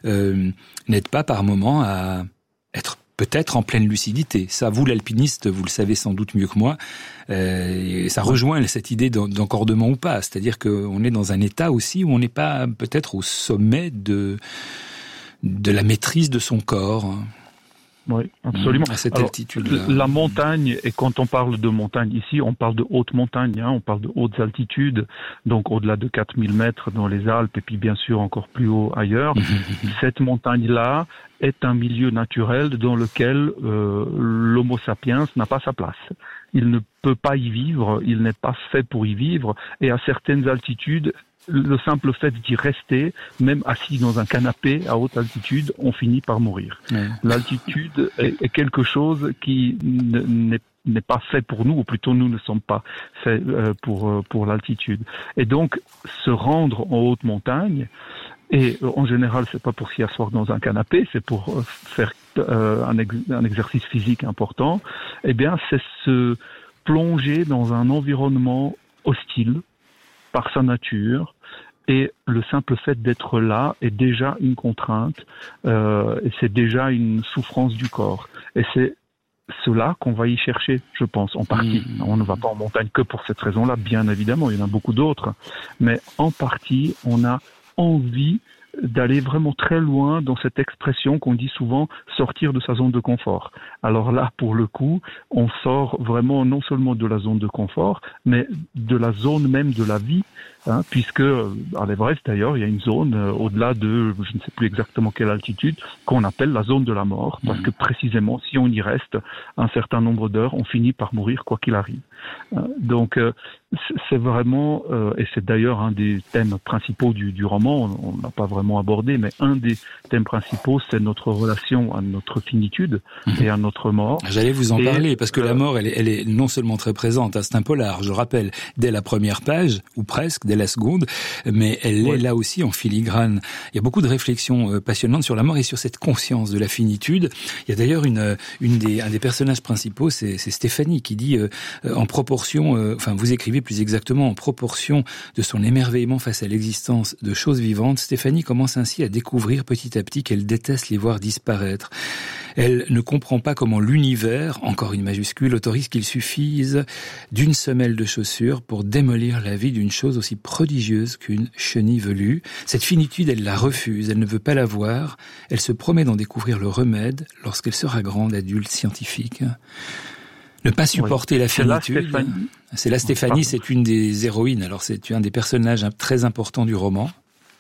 n'aide pas par moments à être peut-être en pleine lucidité. Ça, vous l'alpiniste, vous le savez sans doute mieux que moi, et ça rejoint cette idée d'encordement ou pas. C'est-à-dire qu'on est dans un état aussi où on n'est pas peut-être au sommet de la maîtrise de son corps. Oui, absolument. À cette altitude-là. La montagne, et quand on parle de montagne ici, on parle de haute montagne, on parle de hautes altitudes, donc au-delà de 4000 mètres dans les Alpes, et puis bien sûr encore plus haut ailleurs. Cette montagne-là est un milieu naturel dans lequel l'Homo sapiens n'a pas sa place. Il ne peut pas y vivre, il n'est pas fait pour y vivre, et à certaines altitudes, le simple fait d'y rester, même assis dans un canapé à haute altitude, on finit par mourir. Ouais. L'altitude est quelque chose qui n'est pas fait pour nous, ou plutôt nous ne sommes pas faits pour l'altitude. Et donc, se rendre en haute montagne, et en général, c'est pas pour s'y asseoir dans un canapé, c'est pour faire un exercice physique important, eh bien, c'est se plonger dans un environnement hostile par sa nature, et le simple fait d'être là est déjà une contrainte, et c'est déjà une souffrance du corps. Et c'est cela qu'on va y chercher, je pense, en partie. On ne va pas en montagne que pour cette raison-là, bien évidemment, il y en a beaucoup d'autres. Mais en partie, on a envie d'aller vraiment très loin dans cette expression qu'on dit souvent, sortir de sa zone de confort. Alors là, pour le coup, on sort vraiment non seulement de la zone de confort, mais de la zone même de la vie, puisque à l'Everest d'ailleurs, il y a une zone au-delà de, je ne sais plus exactement quelle altitude, qu'on appelle la zone de la mort, parce que précisément, si on y reste un certain nombre d'heures, on finit par mourir quoi qu'il arrive. Donc, c'est vraiment, et c'est d'ailleurs un des thèmes principaux du roman, on n'a pas vraiment abordé, mais un des thèmes principaux, c'est notre relation à notre finitude et à notre mort. J'allais vous en parler, parce que la mort, elle est non seulement très présente, c'est un polar, je le rappelle, dès la première page, ou presque, dès la seconde, mais elle est là aussi en filigrane. Il y a beaucoup de réflexions passionnantes sur la mort et sur cette conscience de la finitude. Il y a d'ailleurs un des personnages principaux, c'est Stéphanie, qui dit, en proportion, vous écrivez plus exactement, en proportion de son émerveillement face à l'existence de choses vivantes, Stéphanie commence ainsi à découvrir petit à petit qu'elle déteste les voir disparaître. Elle ne comprend pas comment l'univers, encore une majuscule, autorise qu'il suffise d'une semelle de chaussure pour démolir la vie d'une chose aussi prodigieuse qu'une chenille velue. Cette finitude, elle la refuse, elle ne veut pas la voir. Elle se promet d'en découvrir le remède lorsqu'elle sera grande, adulte, scientifique. Ne pas supporter la finitude. C'est là Stéphanie, c'est une des héroïnes. Alors c'est un des personnages très importants du roman.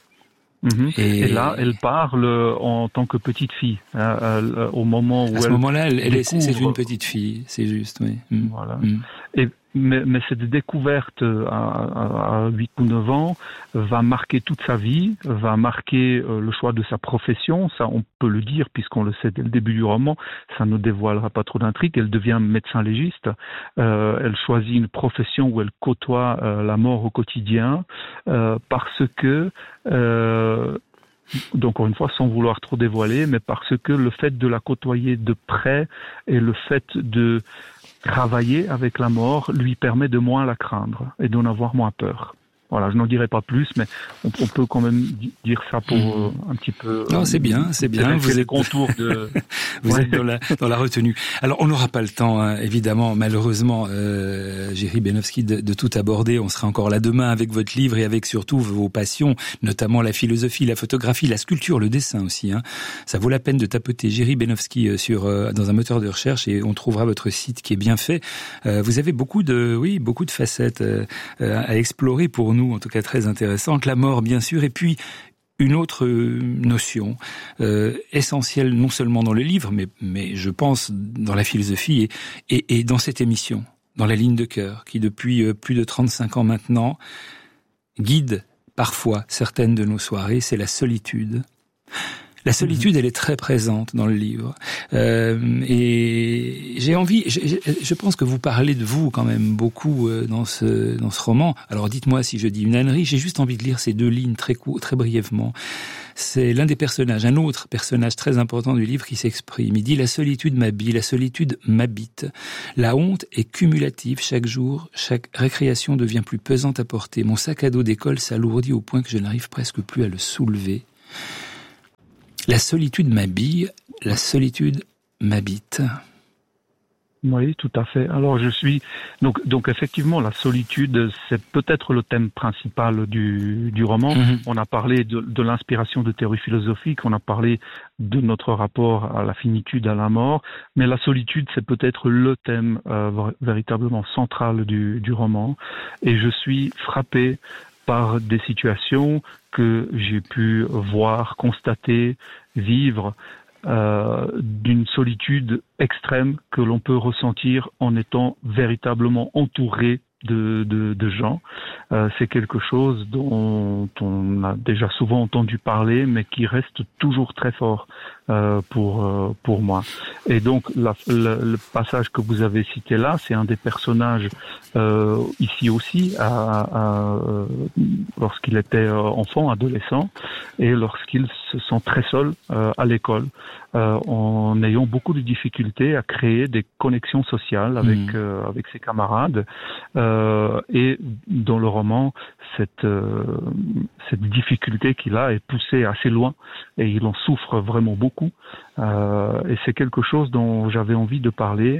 Et là, elle parle en tant que petite fille. Au moment où à ce moment-là, c'est une petite fille, c'est juste, oui. Voilà. Mais cette découverte à 8 ou 9 ans va marquer toute sa vie, va marquer le choix de sa profession. Ça, on peut le dire puisqu'on le sait dès le début du roman. Ça ne dévoilera pas trop d'intrigue. Elle devient médecin légiste. Elle choisit une profession où elle côtoie la mort au quotidien parce que donc encore une fois, sans vouloir trop dévoiler, mais parce que le fait de la côtoyer de près et le fait de travailler avec la mort lui permet de moins la craindre et d'en avoir moins peur. Voilà, je n'en dirai pas plus, mais on peut quand même dire ça pour un petit peu... Non, c'est bien. Vous êtes les contours de... Vous êtes dans la retenue. Alors, on n'aura pas le temps, évidemment, malheureusement, Jiří Beňovský, de tout aborder. On sera encore là demain avec votre livre et avec surtout vos passions, notamment la philosophie, la photographie, la sculpture, le dessin aussi. Ça vaut la peine de tapoter Jiří Beňovský dans un moteur de recherche et on trouvera votre site qui est bien fait. Vous avez beaucoup de facettes à explorer pour nous, en tout cas très intéressantes. La mort, bien sûr, et puis une autre notion essentielle, non seulement dans le livre, mais je pense dans la philosophie et dans cette émission, dans la ligne de cœur, qui depuis plus de 35 ans maintenant guide parfois certaines de nos soirées, c'est la solitude. La solitude, elle est très présente dans le livre. Et j'ai envie, je pense que vous parlez de vous quand même beaucoup dans ce roman. Alors dites-moi si je dis une ânerie, j'ai juste envie de lire ces deux lignes très brièvement. C'est l'un des personnages, un autre personnage très important du livre qui s'exprime. Il dit « La solitude m'habille, la solitude m'habite. La honte est cumulative chaque jour, chaque récréation devient plus pesante à porter. Mon sac à dos d'école s'alourdit au point que je n'arrive presque plus à le soulever. » La solitude m'habille, la solitude m'habite. Oui, tout à fait. Alors je suis donc effectivement la solitude, c'est peut-être le thème principal du roman. On a parlé de l'inspiration de théorie philosophique, on a parlé de notre rapport à la finitude, à la mort, mais la solitude c'est peut-être le thème véritablement central du roman. Et je suis frappé par des situations que j'ai pu voir, constater, vivre. D'une solitude extrême que l'on peut ressentir en étant véritablement entouré de gens. C'est quelque chose dont on a déjà souvent entendu parler, mais qui reste toujours très fort pour moi. Et donc le passage que vous avez cité là, c'est un des personnages ici aussi, lorsqu'il était enfant, adolescent, et lorsqu'il se sent très seul à l'école, en ayant beaucoup de difficultés à créer des connexions sociales avec ses camarades. Et dans le roman, cette difficulté qu'il a est poussée assez loin et il en souffre vraiment beaucoup. Et c'est quelque chose dont j'avais envie de parler.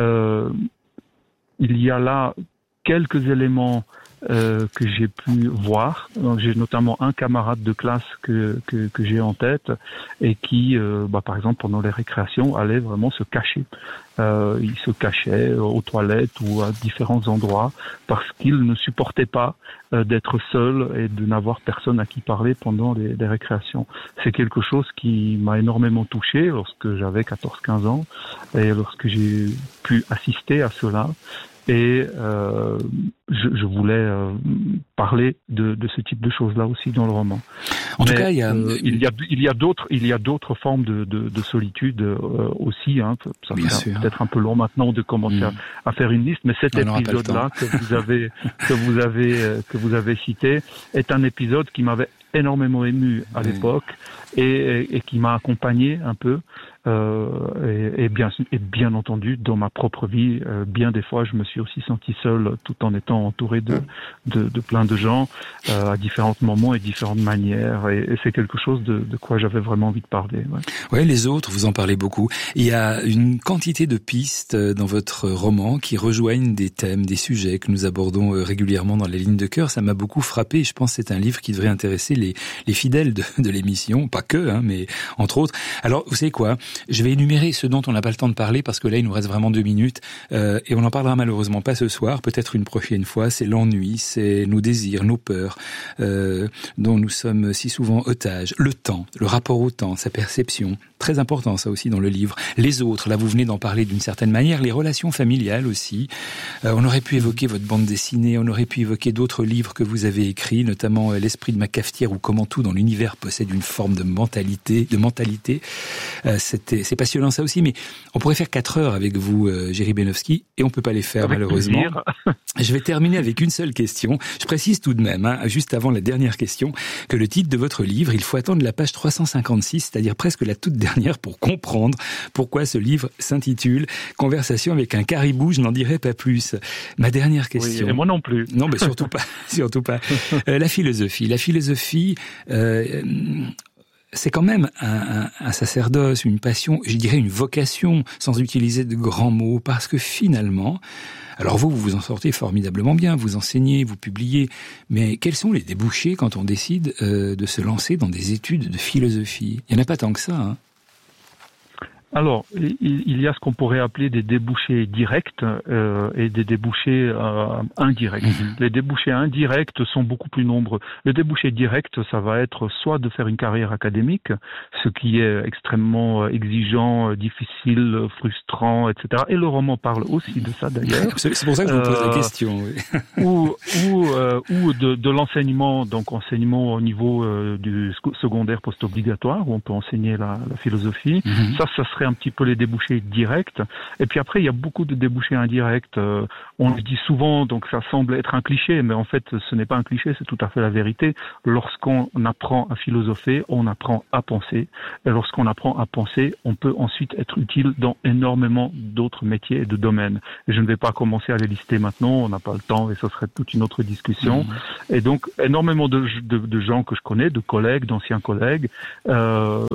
Il y a là quelques éléments que j'ai pu voir. Donc, j'ai notamment un camarade de classe que j'ai en tête et qui, par exemple, pendant les récréations, allait vraiment se cacher. Il se cachait aux toilettes ou à différents endroits parce qu'il ne supportait pas d'être seul et de n'avoir personne à qui parler pendant les récréations. C'est quelque chose qui m'a énormément touché lorsque j'avais 14-15 ans et lorsque j'ai pu assister à cela. Et je voulais parler de ce type de choses-là aussi dans le roman. En tout cas, il y a d'autres formes de solitude aussi. Hein. Ça fait peut-être un peu long maintenant de commencer à faire une liste, mais cet épisode-là que vous avez cité est un épisode qui m'avait énormément ému à l'époque et qui m'a accompagné un peu. Et bien entendu, dans ma propre vie, bien des fois, je me suis aussi senti seul, tout en étant entouré de plein de gens à différents moments et différentes manières. Et c'est quelque chose de quoi j'avais vraiment envie de parler. Ouais, les autres, vous en parlez beaucoup. Il y a une quantité de pistes dans votre roman qui rejoignent des thèmes, des sujets que nous abordons régulièrement dans les lignes de cœur. Ça m'a beaucoup frappé. Je pense que c'est un livre qui devrait intéresser les fidèles de l'émission, pas que, mais entre autres. Alors, vous savez quoi? Je vais énumérer ce dont on n'a pas le temps de parler parce que là, il nous reste vraiment 2 minutes et on n'en parlera malheureusement pas ce soir, peut-être une prochaine fois. C'est l'ennui, c'est nos désirs, nos peurs dont nous sommes si souvent otages. Le temps, le rapport au temps, sa perception, très important ça aussi dans le livre. Les autres, là vous venez d'en parler d'une certaine manière, les relations familiales aussi. On aurait pu évoquer votre bande dessinée, on aurait pu évoquer d'autres livres que vous avez écrits, notamment L'esprit de ma cafetière ou Comment tout dans l'univers possède une forme de mentalité. C'est passionnant ça aussi, mais on pourrait faire 4 heures avec vous, Jiří Beňovský, et on peut pas les faire avec malheureusement. Je vais terminer avec une seule question. Je précise tout de même, juste avant la dernière question, que le titre de votre livre, il faut attendre la page 356, c'est-à-dire presque la toute dernière pour comprendre pourquoi ce livre s'intitule « Conversation avec un caribou », je n'en dirai pas plus. Ma dernière question... Oui, et moi non plus. Non, mais surtout pas, surtout pas. La philosophie, c'est quand même un sacerdoce, une passion, je dirais une vocation, sans utiliser de grands mots, parce que finalement, alors vous vous en sortez formidablement bien, vous enseignez, vous publiez, mais quels sont les débouchés quand on décide de se lancer dans des études de philosophie? Il n'y en a pas tant que ça, hein. Alors, il y a ce qu'on pourrait appeler des débouchés directs et des débouchés indirects. Les débouchés indirects sont beaucoup plus nombreux. Le débouché direct, ça va être soit de faire une carrière académique, ce qui est extrêmement exigeant, difficile, frustrant, etc. Et le roman parle aussi de ça d'ailleurs. C'est pour ça que je vous pose la question. Oui. ou de l'enseignement, donc enseignement au niveau du secondaire post-obligatoire, où on peut enseigner la philosophie. Ça serait un petit peu les débouchés directs. Et puis après, il y a beaucoup de débouchés indirects. On le dit souvent, donc ça semble être un cliché, mais en fait, ce n'est pas un cliché, c'est tout à fait la vérité. Lorsqu'on apprend à philosopher, on apprend à penser. Et lorsqu'on apprend à penser, on peut ensuite être utile dans énormément d'autres métiers et de domaines. Et je ne vais pas commencer à les lister maintenant, on n'a pas le temps et ce serait toute une autre discussion. Et donc, énormément de gens que je connais, de collègues, d'anciens collègues, ont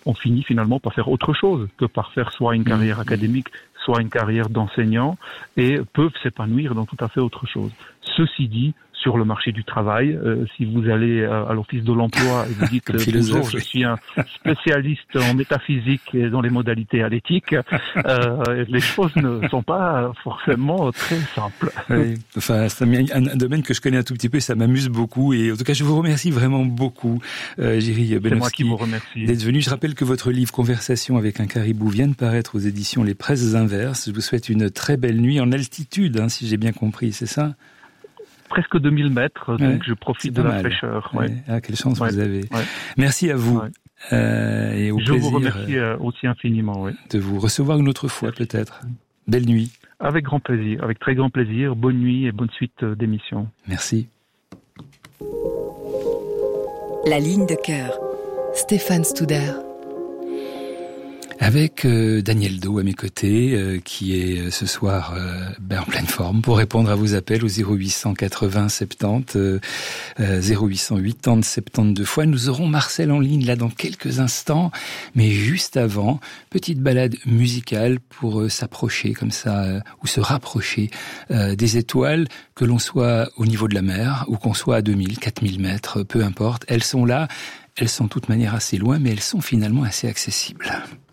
on finit finalement par faire autre chose que par faire soit une carrière académique, soit une carrière d'enseignant, et peuvent s'épanouir dans tout à fait autre chose. Ceci dit, sur le marché du travail, si vous allez à l'Office de l'emploi et vous dites bonjour, je suis un spécialiste en métaphysique et dans les modalités à l'éthique, les choses ne sont pas forcément très simples. Oui, enfin, c'est un domaine que je connais un tout petit peu, ça m'amuse beaucoup, et en tout cas, je vous remercie vraiment beaucoup, Jiří Benovský. C'est moi qui vous remercie d'être venu. Je rappelle que votre livre Conversation avec un caribou vient de paraître aux éditions Les Presses Inverses. Je vous souhaite une très belle nuit en altitude, si j'ai bien compris, c'est ça? Presque 2000 mètres, donc je profite de la fraîcheur. Ouais. Ah, quelle chance vous avez. Ouais. Merci à vous. Ouais. Et au je plaisir vous remercie aussi infiniment. De vous recevoir une autre fois peut-être. Belle nuit. Avec grand plaisir, avec très grand plaisir. Bonne nuit et bonne suite d'émission. Merci. La ligne de cœur. Stéphane Studer. Avec Daniel Do à mes côtés, qui est ce soir en pleine forme pour répondre à vos appels au 0800 80 70 0800 80 72 fois. Nous aurons Marcel en ligne là dans quelques instants, mais juste avant, petite balade musicale pour s'approcher comme ça ou se rapprocher des étoiles, que l'on soit au niveau de la mer ou qu'on soit à 2000, 4000 mètres, peu importe. Elles sont là, elles sont de toute manière assez loin, mais elles sont finalement assez accessibles.